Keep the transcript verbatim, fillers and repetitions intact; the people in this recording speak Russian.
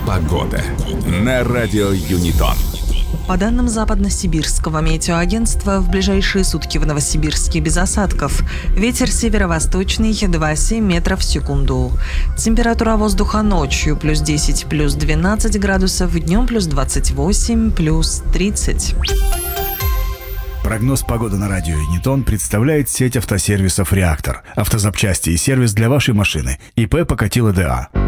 Погода на радио Юнитон. По данным Западно-Сибирского метеоагентства, в ближайшие сутки в Новосибирске без осадков. Ветер северо-восточный два целых семь метров в секунду. Температура воздуха ночью плюс десять, плюс двенадцать градусов, днем плюс двадцать восемь, плюс тридцать. Прогноз погоды на радио Юнитон представляет сеть автосервисов «Реактор». Автозапчасти и сервис для вашей машины. ИП Покатило ДА.